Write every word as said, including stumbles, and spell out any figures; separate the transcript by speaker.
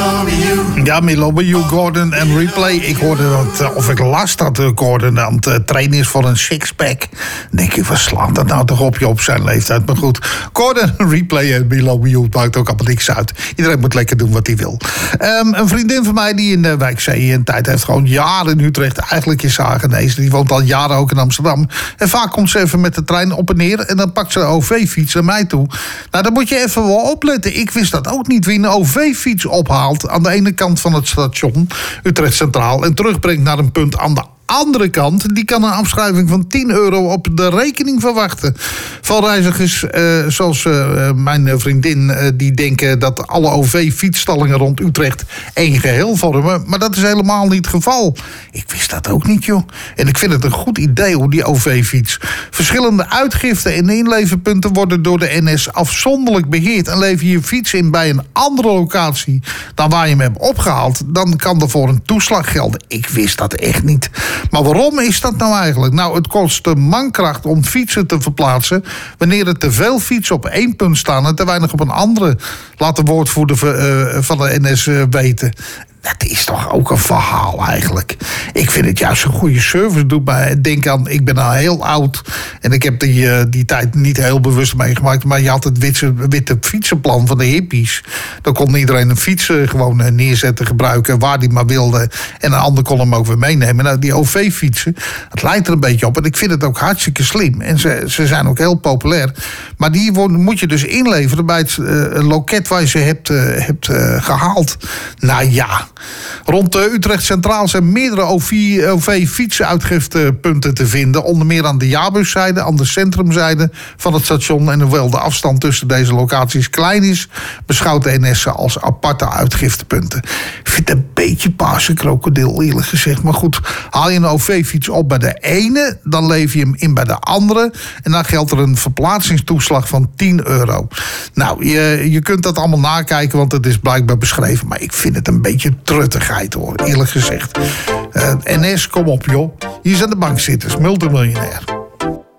Speaker 1: love you.
Speaker 2: Ja, Me Love You, Gordon en Replay. Ik hoorde dat, of ik las dat Gordon aan het trainen is voor een sixpack. Dan denk je, wat slaat dat nou toch op je op zijn leeftijd? Maar goed, Gordon, Replay en Me Love You, het maakt ook allemaal niks uit. Iedereen moet lekker doen wat hij wil. Um, een vriendin van mij die in de wijk Zee een tijd heeft gewoon jaren in Utrecht, eigenlijk is ze Hagenezen. Die woont al jaren ook in Amsterdam. En vaak komt ze even met de trein op en neer en dan pakt ze een O V-fiets naar mij toe. Nou, dan moet je even wel opletten. Ik wist dat ook niet, wie een O V-fiets ophaalt aan de ene kant van het station, Utrecht Centraal, en terugbrengt naar een punt aan de andere kant, die kan een afschrijving van tien euro op de rekening verwachten. Van reizigers uh, zoals uh, mijn vriendin, uh, die denken dat alle O V-fietsstallingen rond Utrecht één geheel vormen. Maar dat is helemaal niet het geval. Ik wist dat ook niet, joh. En ik vind het een goed idee, hoe die O V-fiets. Verschillende uitgiften en inleverpunten worden door de N S afzonderlijk beheerd. En lever je je fiets in bij een andere locatie dan waar je hem hebt opgehaald, dan kan er voor een toeslag gelden. Ik wist dat echt niet. Maar waarom is dat nou eigenlijk? Nou, het kost de mankracht om fietsen te verplaatsen wanneer er te veel fietsen op één punt staan en te weinig op een andere. Laat de woordvoerder van de N S weten. Dat is toch ook een verhaal eigenlijk. Ik vind het juist een goede service. Doe maar, denk aan, ik ben al heel oud en ik heb die, uh, die tijd niet heel bewust meegemaakt. Maar je had het witte, witte fietsenplan van de hippies. Dan kon iedereen een fiets uh, gewoon uh, neerzetten, gebruiken waar hij maar wilde. En een ander kon hem ook weer meenemen. Nou, die O V-fietsen, het lijkt er een beetje op. En ik vind het ook hartstikke slim. En ze, ze zijn ook heel populair. Maar die worden, moet je dus inleveren bij het uh, loket waar je ze hebt, uh, hebt uh, gehaald. Nou ja. Rond Utrecht Centraal zijn meerdere O V-fietsenuitgiftepunten te vinden. Onder meer aan de jaarbuszijde, aan de centrumzijde van het station. En hoewel de afstand tussen deze locaties klein is, beschouwt de N S ze als aparte uitgiftepunten. Ik vind het een beetje paarse krokodil, eerlijk gezegd. Maar goed, haal je een O V-fiets op bij de ene, dan lever je hem in bij de andere. En dan geldt er een verplaatsingstoeslag van tien euro. Nou, je, je kunt dat allemaal nakijken, want het is blijkbaar beschreven. Maar ik vind het een beetje truttigheid, hoor, eerlijk gezegd. Uh, N S, kom op, joh. Hier zijn de bankzitters, multimiljonair.